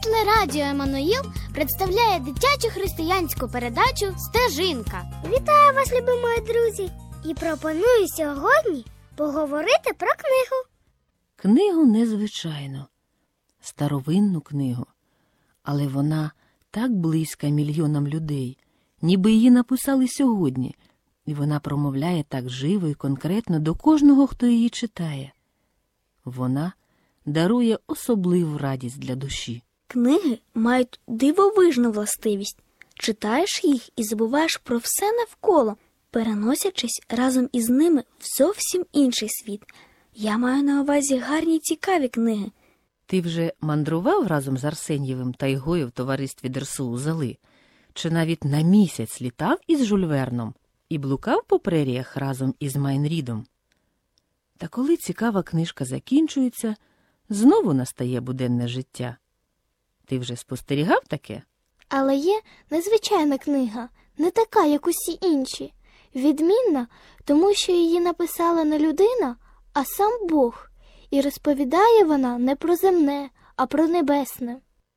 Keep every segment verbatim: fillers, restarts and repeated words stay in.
Телерадіо «Еммануїл» представляє дитячу християнську передачу «Стежинка». Вітаю вас, любі мої друзі! І пропоную сьогодні поговорити про книгу. Книгу незвичайну, старовинну книгу. Але вона так близька мільйонам людей, ніби її написали сьогодні. І вона промовляє так живо і конкретно до кожного, хто її читає. Вона дарує особливу радість для душі. Книги мають дивовижну властивість. Читаєш їх і забуваєш про все навколо, переносячись разом із ними в зовсім інший світ. Я маю на увазі гарні цікаві книги. Ти вже мандрував разом з Арсеньєвим тайгою в товаристві Дерсу Узали? Чи навіть на місяць літав із Жюль Верном і блукав по преріях разом із Майн Рідом? Та коли цікава книжка закінчується, знову настає буденне життя. Ти вже спостерігав таке? Але є незвичайна книга, не така, як усі інші. Відмінна, тому що її написала не людина, а сам Бог. І розповідає вона не про земне, а про небесне.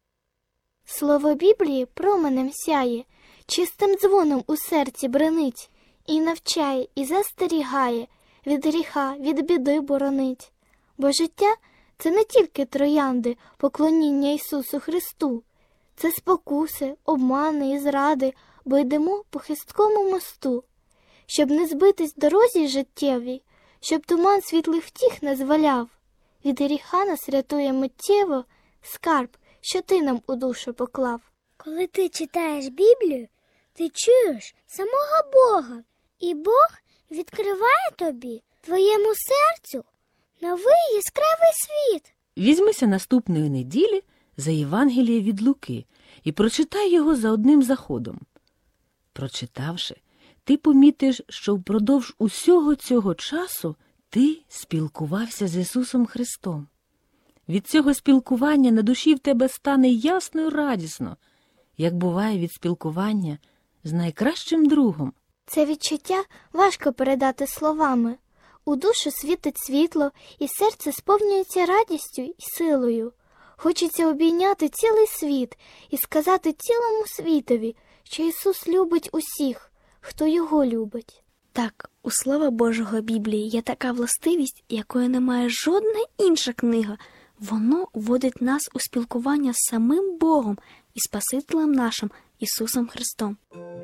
Слово Біблії променем сяє, чистим дзвоном у серці бренить, і навчає, і застерігає, від гріха, від біди боронить. Бо життя – це не тільки троянди, поклоніння Ісусу Христу. Це спокуси, обмани і зради, бо йдемо по хисткому мосту. Щоб не збитись в дорозі життєвій, щоб туман світлих втіх не зваляв. Від гріха нас рятує миттєво скарб, що ти нам у душу поклав. Коли ти читаєш Біблію, ти чуєш самого Бога, і Бог відкриває тобі, твоєму серцю, новий яскравий світ. Візьмися наступної неділі за Євангеліє від Луки і прочитай його за одним заходом. Прочитавши, ти помітиш, що впродовж усього цього часу ти спілкувався з Ісусом Христом. Від цього спілкування на душі в тебе стане ясно і радісно, як буває від спілкування з найкращим другом. Це відчуття важко передати словами. У душу світить світло, і серце сповнюється радістю і силою. Хочеться обійняти цілий світ і сказати цілому світові, що Ісус любить усіх, хто Його любить. Так, у Слова Божого Біблії є така властивість, якої не має жодна інша книга. Воно вводить нас у спілкування з самим Богом і Спасителем нашим Ісусом Христом.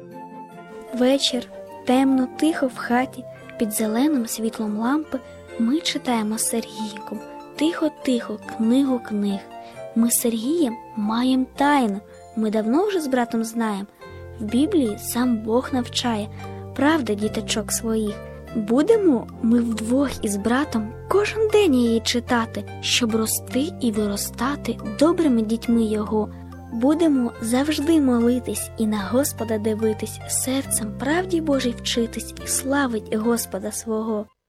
Вечір, темно, тихо в хаті, під зеленим світлом лампи ми читаємо з Сергійком тихо-тихо книгу книг. Ми з Сергієм маємо тайну, ми давно вже з братом знаємо. В Біблії сам Бог навчає, правда діточок своїх. Будемо ми вдвох із братом кожен день її читати, щоб рости і виростати добрими дітьми Його. Будемо завжди молитись і на Господа дивитись, серцем правді Божій вчитись і славить Господа свого.